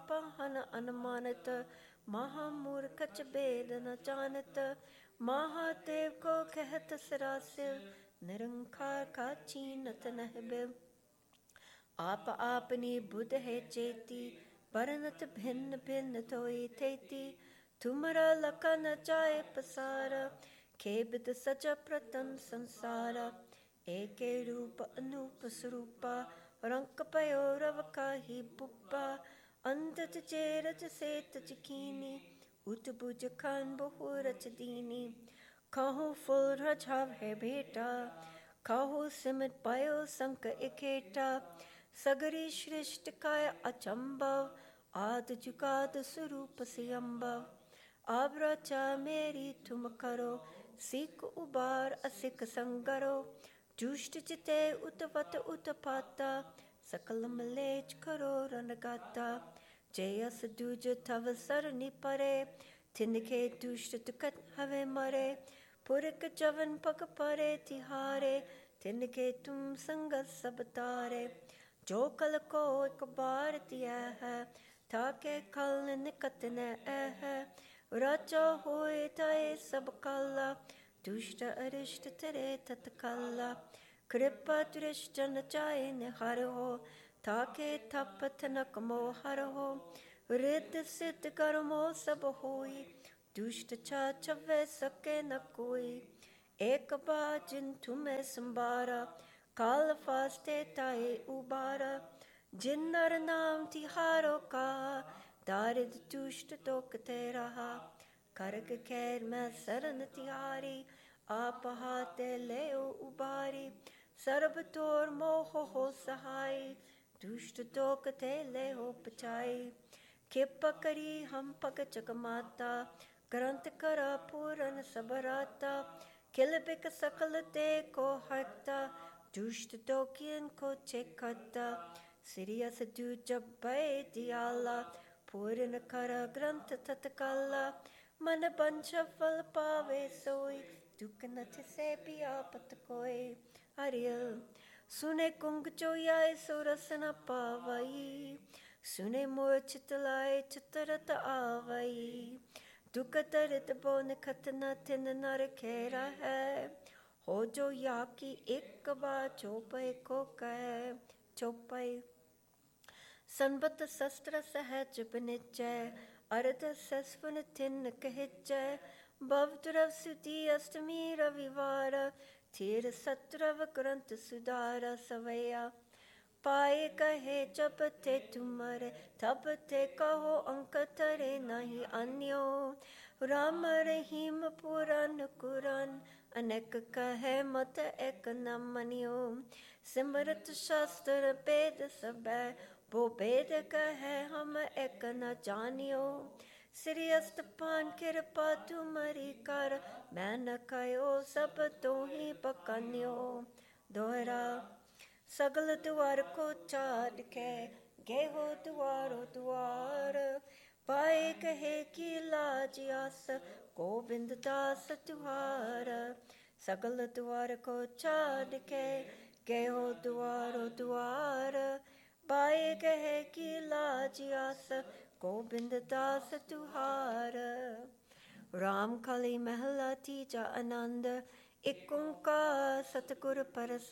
पहन अनुमानित, महामूर्ख कछ भेद न जानत। महादेव को कहत सरासिर, निरंकार का चीनत नह बिर। आप आपनी बुध है चेती, परनत भिन्न भिन्न थोई थेती। तुमरा लखन जाए पसारा, खेबित सच प्रतम संसारा। एके रूप अनूप स्वरूपा, रंक पयो रव काही पुप्पा। अंतत चेरज सेत चकीनी, उत बुज खान बहु रच दीनी। कहूँ फुल रझाव है बेटा, कहूँ सिमट पायो संक इकेटा। सगरी सृष्टि काय अचंभव, आद जुगाद स्वरूप सियंभव। अब रचा मेरी तुम करो, सिख उबार असिक संगरो। दुष्ट चिते उतपत उत्पाता, सकल मलेच करो रनगाता। जयस दूज तव सरनि परे, तिनके दुष्ट तुकत हवे मरे। पुरक जवन पग परे तिहारे, तिनके तुम संगत सब तारे। जो कल को एक बार दिया है, ताके कल निकट न है। राजा होए ताए सब काला, दुष्ट अरिष्ट तेरे तत्काला। कृपा दृष्ट न चाहे निहार हो, ताके तपत न कमो हर हो। रिद्ध सिद्ध कर्मो सब होई, दुष्ट छाछवे सके न कोई। एक बार जिन तुम्हें संबारा, काल फास्ते ताए उबारा। जिन नर नाम तिहारो का, दारिद दुष्ट तोकते रहा। करक खैर मैं सरन तिहारी, आप हाथे ले उबारी। सर्ब तोर मोह हो सहाय, दुष्ट तोकते ले हो पचाई। कृपा करी हम पग जगमाता, ग्रंथ करा पूरन सबराता। किल बिक सकल ते को हरता, दुष्ट तो किन को चेकता। सिरियस जब भय दियाला, पूर्ण कर ग्रंथ तत्काला। मन बंश फल पावे सोई, दुख नथ से भी आपत कोई। हरियल सुने कुंग चोयाए सो रस न पावई, सुने मोर चितलाए चितरत आवई। दुख दरित बोन खत न तिन नर खेरा है, हो जो या की एक बार चौपय को कह। चौपय संबत शस्त्र सहज बनिजय, अर्ध सस्वन थिन कहजय। भवद्रव सुदी अष्टमी रविवार, थीर सत्रव ग्रंथ सुधार सवैया। पाए कहे जब ते तुमरे, तब ते कहो अंक तरे नहीं अन्यो। राम रहीम पुराण कुरान, अनेक कहे मत एक न मनियो। सिमरत शास्त्र वेद सबे, वो वेद कहे हम एक न जानियो। श्री अस्तपान कृपा तुम्हारी कर, मैं न कहो सब तो ही बकन्यो। दोहरा सगल द्वार को चाट के, गेहो द्वारो द्वार। पाए कहे की लाज आस, गोविंद दास तुहार। सगल द्वार को चाट के, गेहो द्वारो द्वार। पाए कहे की लाज आस, गोविंद दास तुहार। राम कली महला तीजा आनंद, एक ओंकार सतगुर प्रसाद।